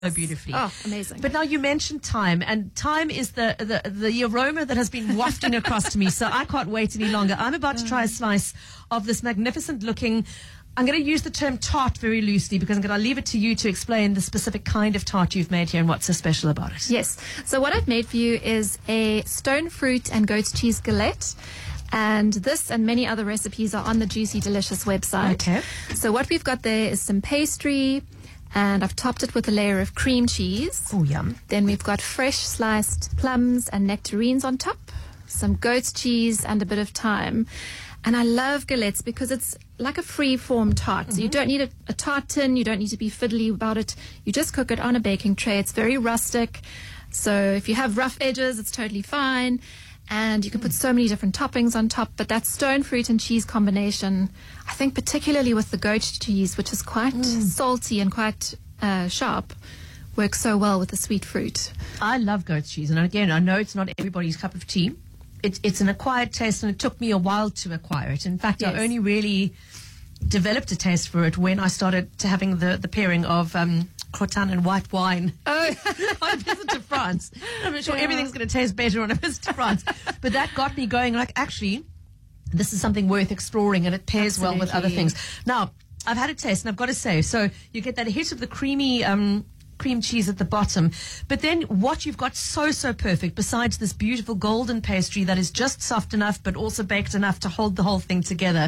beautifully. Oh, amazing. But now you mentioned thyme, and thyme is the aroma that has been wafting across to me, so I can't wait any longer. I'm about to try a slice of this magnificent looking, I'm going to use the term tart very loosely because I'm going to leave it to you to explain the specific kind of tart you've made here and what's so special about it. Yes. So what I've made for you is a stone fruit and goat's cheese galette. And this and many other recipes are on the Juicy Delicious website. Okay. So what we've got there is some pastry, and I've topped it with a layer of cream cheese. Oh, yum. Then we've got fresh sliced plums and nectarines on top, some goat's cheese and a bit of thyme. And I love galettes because it's like a free-form tart. So you don't need a tart tin. You don't need to be fiddly about it. You just cook it on a baking tray. It's very rustic. So if you have rough edges, it's totally fine. And you can put so many different toppings on top. But that stone fruit and cheese combination, I think particularly with the goat cheese, which is quite salty and quite sharp, works so well with the sweet fruit. I love goat's cheese. And again, I know it's not everybody's cup of tea. It's an acquired taste, and it took me a while to acquire it. In fact, Yes. I only really developed a taste for it when I started to having the pairing of croton and white wine on a visit to France. I'm sure everything's going to taste better on a visit to France. But that got me going, like, actually, this is something worth exploring, and it pairs well with other things. Now, I've had a taste, and I've got to say, so you get that hit of the creamy cream cheese at the bottom, but then what you've got so perfect, besides this beautiful golden pastry that is just soft enough but also baked enough to hold the whole thing together,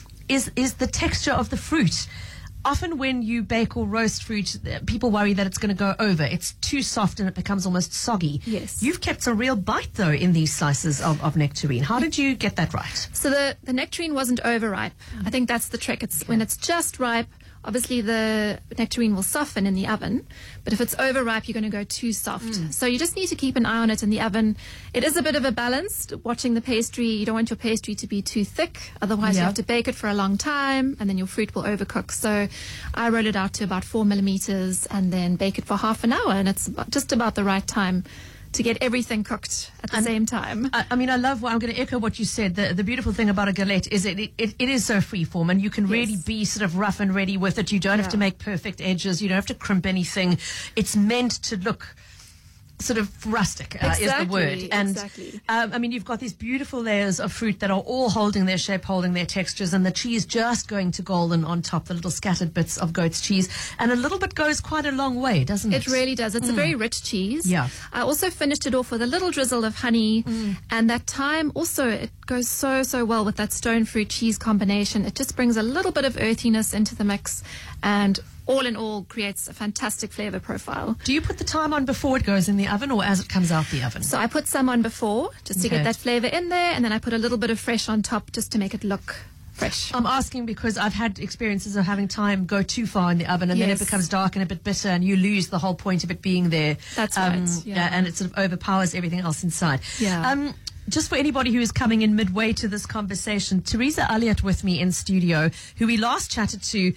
is the texture of the fruit. Often when you bake or roast fruit, people worry that it's going to go over. It's too soft and it becomes almost soggy. Yes. You've kept a real bite, though, in these slices of nectarine. How did you get that right? So the nectarine wasn't overripe. I think that's the trick. It's when it's just ripe, obviously the nectarine will soften in the oven, but if it's overripe, you're going to go too soft. So you just need to keep an eye on it in the oven. It is a bit of a balance. Watching the pastry, you don't want your pastry to be too thick, otherwise you have to bake it for a long time, and then your fruit will overcook. So I roll it out to about 4 millimeters and then bake it for half an hour, and it's just about the right time to get everything cooked at the same time. I mean, I love, I'm going to echo what you said. The beautiful thing about a galette is it is so freeform, and you can really be sort of rough and ready with it. You don't have to make perfect edges. You don't have to crimp anything. It's meant to look sort of rustic, is the word. And I mean, you've got these beautiful layers of fruit that are all holding their shape, holding their textures, and the cheese just going to golden on top, the little scattered bits of goat's cheese. And a little bit goes quite a long way, doesn't it? It really does. It's a very rich cheese. Yeah. I also finished it off with a little drizzle of honey, and that thyme also, it goes so well with that stone fruit cheese combination. It just brings a little bit of earthiness into the mix, and all in all creates a fantastic flavor profile. Do you put the thyme on before it goes in the oven or as it comes out the oven? So I put some on before just to get that flavor in there, and then I put a little bit of fresh on top just to make it look fresh. I'm asking because I've had experiences of having thyme go too far in the oven, and then it becomes dark and a bit bitter, and you lose the whole point of it being there. That's right. Yeah. And it sort of overpowers everything else inside. Yeah. Just for anybody who is coming in midway to this conversation, Teresa Elliott with me in studio, who we last chatted to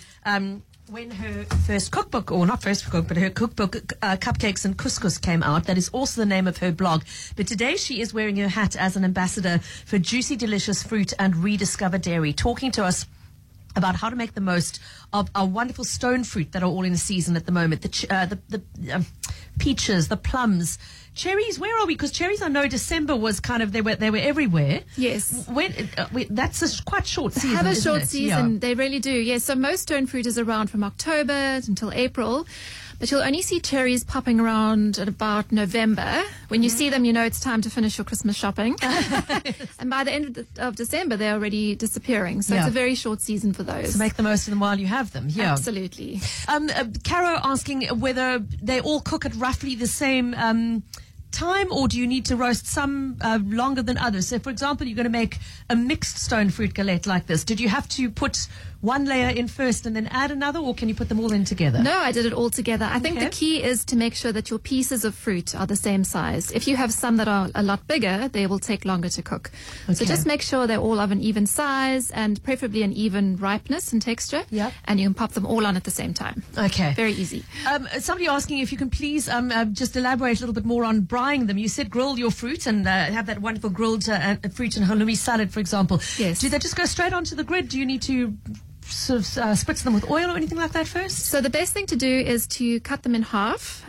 when her first cookbook, or not first cookbook, but her cookbook, Cupcakes and Couscous, came out. That is also the name of her blog. But today she is wearing her hat as an ambassador for Juicy Delicious Fruit and Rediscover Dairy, talking to us about how to make the most of our wonderful stone fruit that are all in season at the moment. The peaches, the plums, cherries. Where are we? Because cherries, I know December was kind of, they were everywhere. Yes. That's a quite short season. They have a isn't short it? season. Yeah. They really do. Yes. So most stone fruit is around from October until April. But you'll only see cherries popping around at about November. When you see them, you know it's time to finish your Christmas shopping. And by the end of December, they're already disappearing. So it's a very short season for those. So make the most of them while you have them. Yeah. Absolutely. Caro asking whether they all cook at roughly the same time, or do you need to roast some longer than others? So, for example, you're going to make a mixed stone fruit galette like this. Did you have to put one layer in first and then add another, or can you put them all in together? No, I did it all together. I think the key is to make sure that your pieces of fruit are the same size. If you have some that are a lot bigger, they will take longer to cook. So just make sure they're all of an even size and preferably an even ripeness and texture. Yep. And you can pop them all on at the same time. Okay. Very easy. Somebody asking if you can please just elaborate a little bit more on frying them. You said grill your fruit and have that wonderful grilled fruit and halloumi salad, for example. Yes. Do they just go straight onto the grid? Do you need to sort of spritz them with oil or anything like that first? So the best thing to do is to cut them in half